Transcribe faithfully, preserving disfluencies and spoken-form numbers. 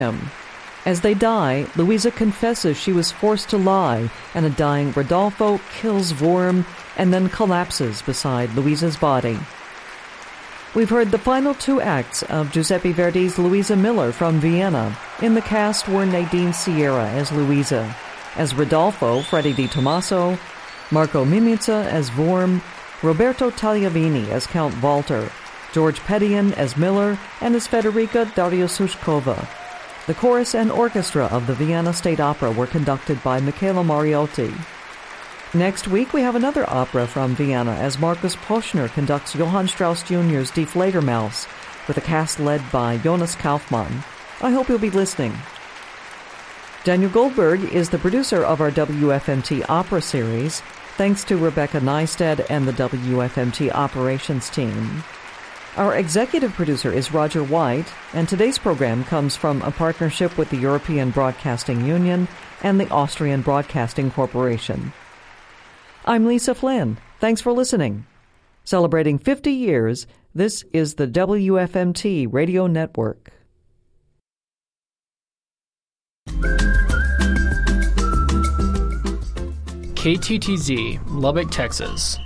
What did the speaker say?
him. As they die, Luisa confesses she was forced to lie, and a dying Rodolfo kills Worm and then collapses beside Luisa's body. We've heard the final two acts of Giuseppe Verdi's Luisa Miller from Vienna. In the cast were Nadine Sierra as Luisa, as Rodolfo, Freddie Di Tommaso, Marco Mimica as Worm, Roberto Tagliavini as Count Walter, George Pedian as Miller, and as Federica Dariusz-Hushkova. The chorus and orchestra of the Vienna State Opera were conducted by Michela Mariotti. Next week, we have another opera from Vienna as Markus Poschner conducts Johann Strauss Junior's Die Fledermaus with a cast led by Jonas Kaufmann. I hope you'll be listening. Daniel Goldberg is the producer of our W F M T Opera series. Thanks to Rebecca Neisted and the W F M T operations team. Our executive producer is Roger White, and today's program comes from a partnership with the European Broadcasting Union and the Austrian Broadcasting Corporation. I'm Lisa Flynn. Thanks for listening. Celebrating fifty years, this is the W F M T Radio Network. K T T Z, Lubbock, Texas.